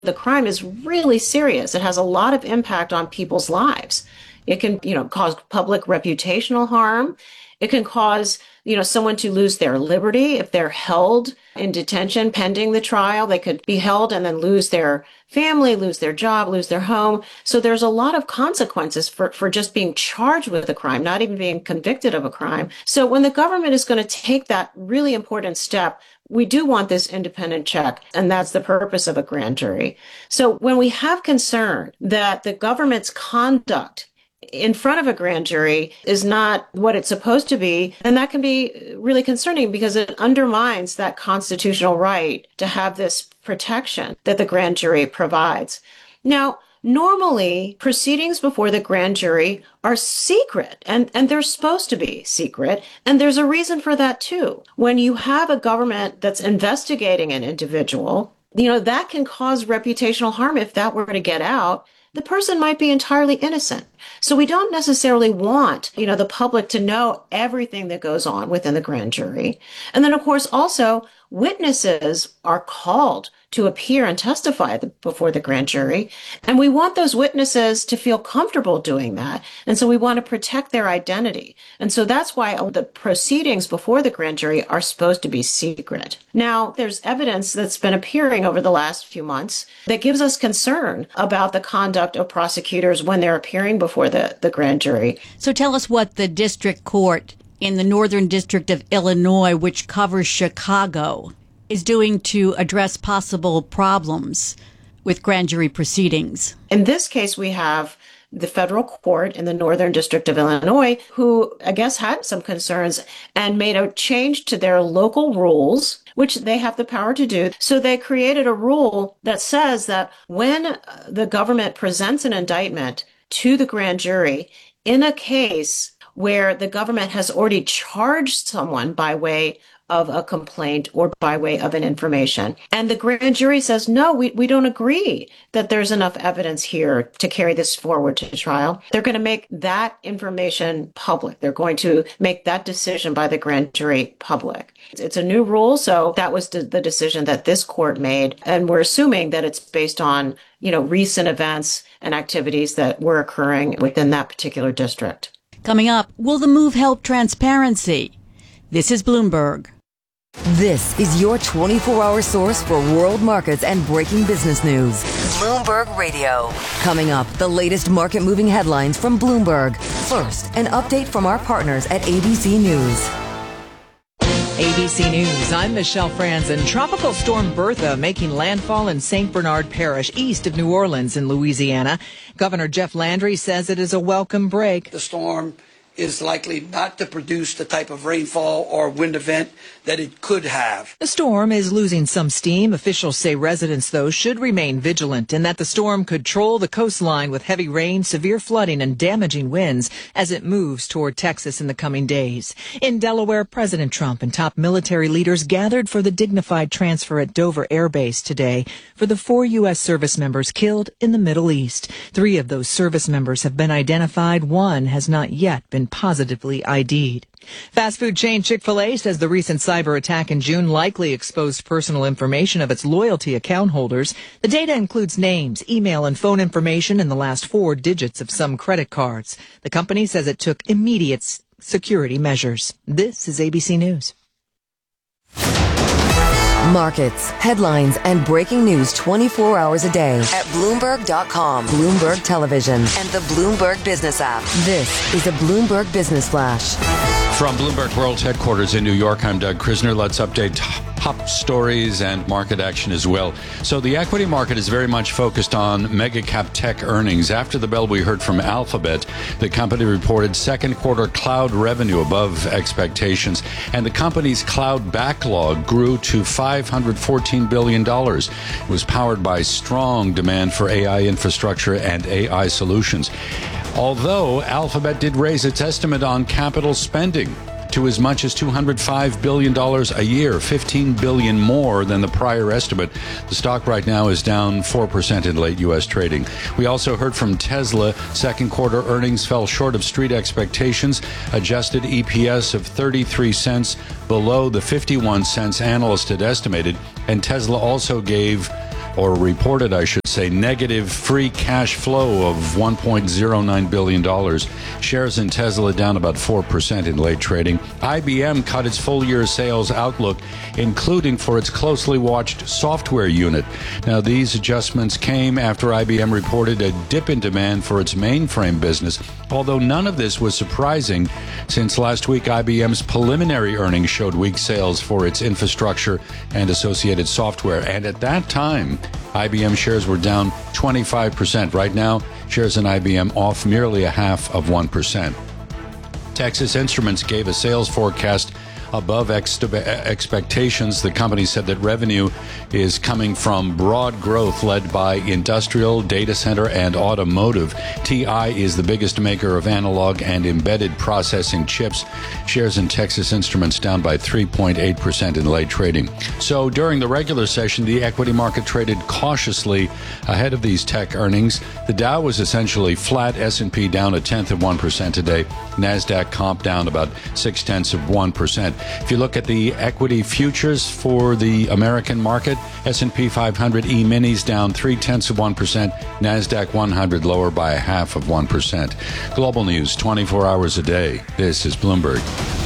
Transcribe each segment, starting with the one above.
The crime is really serious. It has a lot of impact on people's lives. It can, cause public reputational harm. It can cause, someone to lose their liberty if they're held in detention pending the trial. They could be held and then lose their family, lose their job, lose their home. So there's a lot of consequences for just being charged with a crime, not even being convicted of a crime. So when the government is going to take that really important step, we do want this independent check, and that's the purpose of a grand jury. So when we have concern that the government's conduct in front of a grand jury is not what it's supposed to be, then that can be really concerning because it undermines that constitutional right to have this protection that the grand jury provides. Now, normally, proceedings before the grand jury are secret, and they're supposed to be secret, and there's a reason for that too. When you have a government that's investigating an individual, that can cause reputational harm if that were to get out. The person might be entirely innocent. So we don't necessarily want, the public to know everything that goes on within the grand jury. And then, of course, also witnesses are called to appear and testify before the grand jury. And we want those witnesses to feel comfortable doing that. And so we want to protect their identity. And so that's why the proceedings before the grand jury are supposed to be secret. Now, there's evidence that's been appearing over the last few months that gives us concern about the conduct of prosecutors when they're appearing before the grand jury. So tell us what the district court in the Northern District of Illinois, which covers Chicago, is doing to address possible problems with grand jury proceedings. In this case, we have the federal court in the Northern District of Illinois, who I guess had some concerns and made a change to their local rules, which they have the power to do. So they created a rule that says that when the government presents an indictment to the grand jury in a case where the government has already charged someone by way of a complaint or by way of an information, and the grand jury says, no, we don't agree that there's enough evidence here to carry this forward to trial, they're going to make that information public. They're going to make that decision by the grand jury public. It's a new rule, so that was the decision that this court made, and we're assuming that it's based on, recent events and activities that were occurring within that particular district. Coming up, will the move help transparency? This is Bloomberg. This is your 24-hour source for world markets and breaking business news. Bloomberg Radio. Coming up, the latest market-moving headlines from Bloomberg. First, an update from our partners at ABC News. ABC News, I'm Michelle Franzen. Tropical Storm Bertha making landfall in St. Bernard Parish, east of New Orleans in Louisiana. Governor Jeff Landry says it is a welcome break. The storm is likely not to produce the type of rainfall or wind event that it could have. The storm is losing some steam. Officials say residents, though, should remain vigilant and that the storm could troll the coastline with heavy rain, severe flooding, and damaging winds as it moves toward Texas in the coming days. In Delaware, President Trump and top military leaders gathered for the dignified transfer at Dover Air Base today for the 4 U.S. service members killed in the Middle East. 3 of those service members have been identified. 1 has not yet been positively ID'd. Fast food chain Chick-fil-A says the recent cyber attack in June likely exposed personal information of its loyalty account holders. The data includes names, email, and phone information and the last 4 digits of some credit cards. The company says it took immediate security measures. This is ABC News. Markets, headlines, and breaking news 24 hours a day at Bloomberg.com, Bloomberg Television, and the Bloomberg Business app. This is a Bloomberg Business Flash. From Bloomberg World Headquarters in New York, I'm Doug Krisner. Let's update top stories and market action as well. So the equity market is very much focused on mega cap tech earnings. After the bell, we heard from Alphabet. The company reported second quarter cloud revenue above expectations, and the company's cloud backlog grew to $514 billion. It was powered by strong demand for AI infrastructure and AI solutions. Although Alphabet did raise its estimate on capital spending to as much as $205 billion a year, $15 billion more than the prior estimate. The stock right now is down 4% in late U.S. trading. We also heard from Tesla. Second quarter earnings fell short of street expectations. Adjusted EPS of 33 cents below the 51 cents analysts had estimated. And Tesla also gave or reported, I should say, negative free cash flow of $1.09 billion. Shares in Tesla down about 4% in late trading. IBM cut its full-year sales outlook, including for its closely watched software unit. Now, these adjustments came after IBM reported a dip in demand for its mainframe business, although none of this was surprising since last week IBM's preliminary earnings showed weak sales for its infrastructure and associated software. And at that time, IBM shares were down 25%. Right now, shares in IBM off merely 0.5%. Texas Instruments gave a sales forecast above expectations. The company said that revenue is coming from broad growth led by industrial, data center, and automotive. TI is the biggest maker of analog and embedded processing chips. Shares in Texas Instruments down by 3.8% in late trading. So during the regular session, the equity market traded cautiously ahead of these tech earnings. The Dow was essentially flat, S&P down 0.1% today, NASDAQ comp down about 0.6%. If you look at the equity futures for the American market, S&P 500 E-minis down 0.3%, NASDAQ 100 lower by 0.5%. Global news 24 hours a day. This is Bloomberg.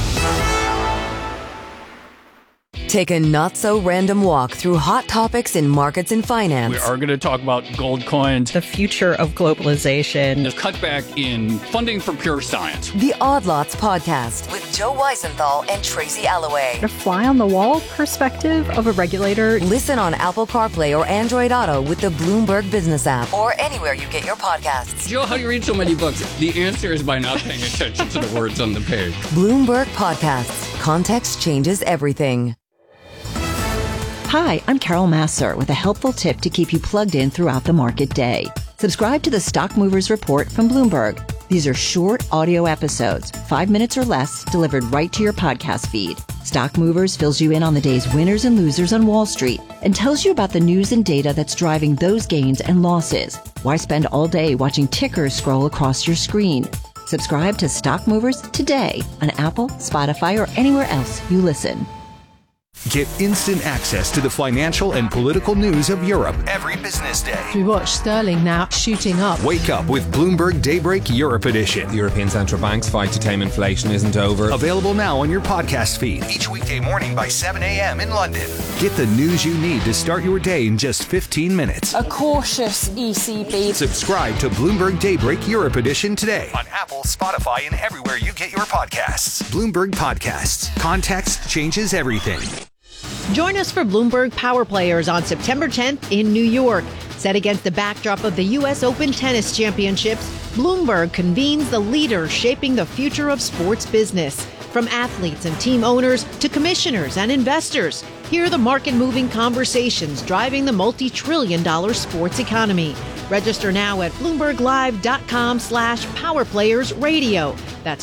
Take a not-so-random walk through hot topics in markets and finance. We are going to talk about gold coins, the future of globalization, the cutback in funding for pure science. The Odd Lots Podcast with Joe Weisenthal and Tracy Alloway. A fly-on-the-wall perspective of a regulator. Listen on Apple CarPlay or Android Auto with the Bloomberg Business app or anywhere you get your podcasts. Joe, how do you read so many books? The answer is by not paying attention to the words on the page. Bloomberg Podcasts. Context changes everything. Hi, I'm Carol Massar with a helpful tip to keep you plugged in throughout the market day. Subscribe to the Stock Movers Report from Bloomberg. These are short audio episodes, 5 minutes or less, delivered right to your podcast feed. Stock Movers fills you in on the day's winners and losers on Wall Street and tells you about the news and data that's driving those gains and losses. Why spend all day watching tickers scroll across your screen? Subscribe to Stock Movers today on Apple, Spotify, or anywhere else you listen. Get instant access to the financial and political news of Europe every business day. We watch sterling now shooting up. Wake up with Bloomberg Daybreak Europe Edition. The European Central Bank's fight to tame inflation isn't over. Available now on your podcast feed each weekday morning by 7 a.m. in London. Get the news you need to start your day in just 15 minutes. A cautious ECB. Subscribe to Bloomberg Daybreak Europe Edition today on Apple, Spotify, and everywhere you get your podcasts. Bloomberg Podcasts. Context changes everything. Join us for Bloomberg Power Players on September 10th in New York. Set against the backdrop of the U.S. Open Tennis Championships, Bloomberg convenes the leaders shaping the future of sports business. From athletes and team owners to commissioners and investors, hear the market-moving conversations driving the multi-trillion-dollar sports economy. Register now at BloombergLive.com/PowerPlayersRadio. That's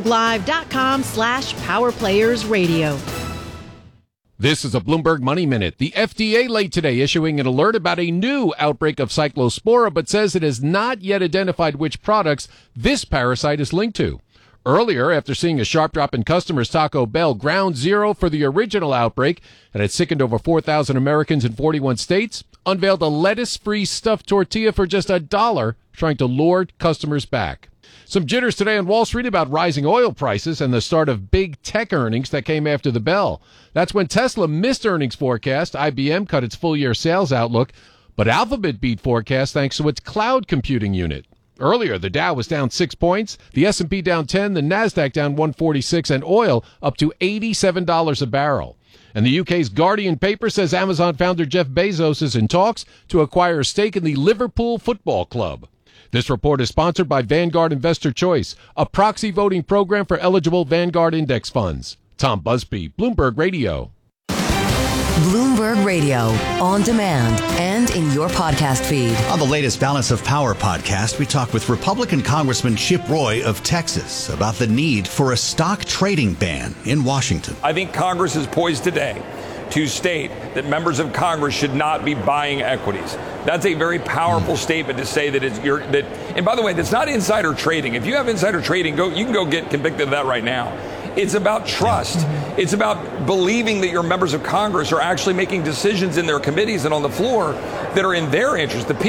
BloombergLive.com/PowerPlayersRadio. This is a Bloomberg Money Minute. The FDA late today issuing an alert about a new outbreak of Cyclospora, but says it has not yet identified which products this parasite is linked to. Earlier, after seeing a sharp drop in customers, Taco Bell, ground zero for the original outbreak, and had sickened over 4,000 Americans in 41 states, unveiled a lettuce-free stuffed tortilla for just $1, trying to lure customers back. Some jitters today on Wall Street about rising oil prices and the start of big tech earnings that came after the bell. That's when Tesla missed earnings forecast, IBM cut its full-year sales outlook, but Alphabet beat forecast thanks to its cloud computing unit. Earlier, the Dow was down 6 points, the S&P down 10, the NASDAQ down 146, and oil up to $87 a barrel. And the UK's Guardian paper says Amazon founder Jeff Bezos is in talks to acquire a stake in the Liverpool Football Club. This report is sponsored by Vanguard Investor Choice, a proxy voting program for eligible Vanguard index funds. Tom Busby, Bloomberg Radio. Bloomberg Radio, on demand and in your podcast feed. On the latest Balance of Power podcast, we talk with Republican Congressman Chip Roy of Texas about the need for a stock trading ban in Washington. I think Congress is poised today to state that members of Congress should not be buying equities. That's a very powerful statement to say that and by the way, that's not insider trading. If you have insider trading, you can go get convicted of that right now. It's about trust. It's about believing that your members of Congress are actually making decisions in their committees and on the floor that are in their interest. The